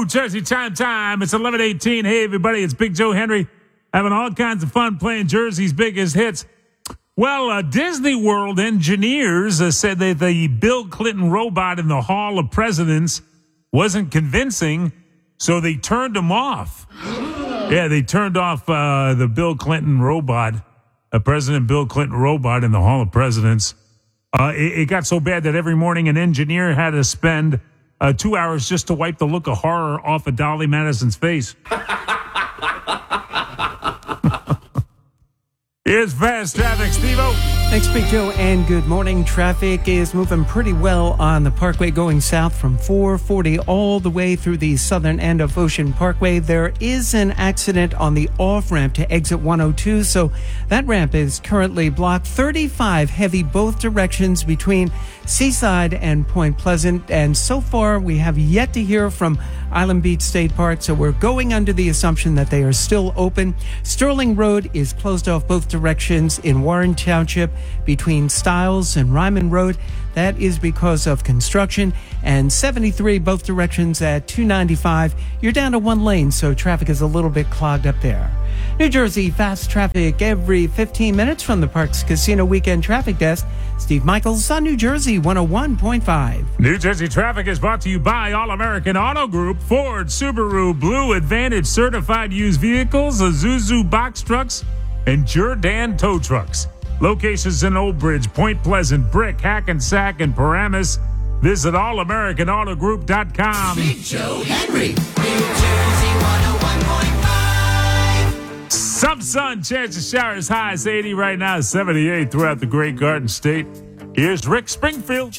New Jersey time. It's 11:18. Hey, everybody, it's Big Joe Henry having all kinds of fun playing Jersey's biggest hits. Well, Disney World engineers said that the Bill Clinton robot in the Hall of Presidents wasn't convincing, so they turned him off. Yeah, they turned off the Bill Clinton robot, President Bill Clinton robot in the Hall of Presidents. It got so bad that every morning an engineer had to spend 2 hours just to wipe the look of horror off of Dolly Madison's face. Here's fast traffic, Steve-O. Thanks, Big Joe, and good morning. Traffic is moving pretty well on the Parkway going south from 440 all the way through the southern end of Ocean Parkway. There is an accident on the off-ramp to exit 102, so that ramp is currently blocked. 35 heavy both directions between Seaside and Point Pleasant, and so far we have yet to hear from Island Beach State Park, so we're going under the assumption that they are still open. Sterling Road is closed off both directions in Warren Township between Stiles and Ryman Road. That is because of construction. And 73 both directions at 295. You're down to one lane, so traffic is a little bit clogged up there. New Jersey fast traffic every 15 minutes from the Parks Casino Weekend Traffic Desk. Steve Michaels on New Jersey 101.5. New Jersey traffic is brought to you by All American Auto Group, Ford, Subaru, Blue Advantage certified used vehicles, Isuzu box trucks, and Jordan tow trucks. Locations in Old Bridge, Point Pleasant, Brick, Hackensack, and Paramus. Visit allamericanautogroup.com. Big Joe Henry, New Jersey 101.5. Some sun, chance of showers, highs 80 right now, 78 throughout the Great Garden State. Here's Rick Springfield.